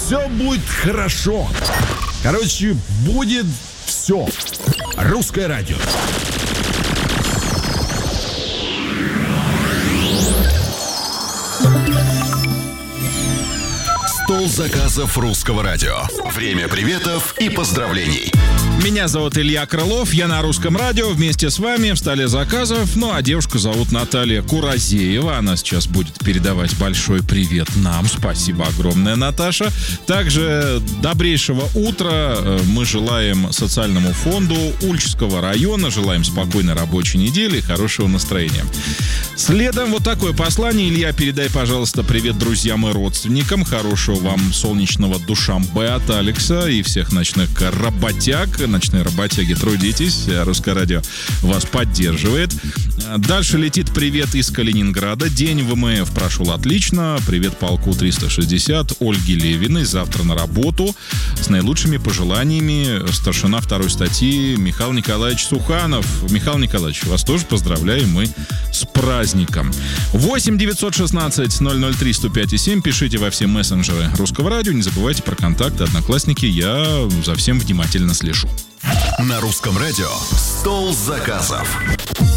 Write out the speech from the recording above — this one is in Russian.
все будет хорошо. Короче, будет все. Русское радио. Стол заказов русского радио. Время приветов и поздравлений. Меня зовут Илья Крылов, я на Русском радио вместе с вами в столе заказов. Ну, а девушку зовут Наталья Куразеева. Она сейчас будет передавать большой привет нам. Спасибо огромное, Наташа. Также добрейшего утра мы желаем социальному фонду Ульчского района. Желаем спокойной рабочей недели и хорошего настроения. Следом вот такое послание. Илья, передай, пожалуйста, привет друзьям и родственникам. Хорошего вам солнечного Душанбе от Алекса и всех ночных работяг. Ночные работяги, трудитесь. Русское радио вас поддерживает. Дальше летит привет из Калининграда. День ВМФ прошел отлично. Привет полку 360 Ольги Левиной. Завтра на работу. С наилучшими пожеланиями старшина 2-й статьи Михаил Николаевич Суханов. Михаил Николаевич, вас тоже поздравляем мы с праздником. 8 916 003 105 7. Пишите во все мессенджеры Русского радио. Не забывайте про контакты, одноклассники. Я за всем внимательно слежу. На Русском радио «Стол заказов».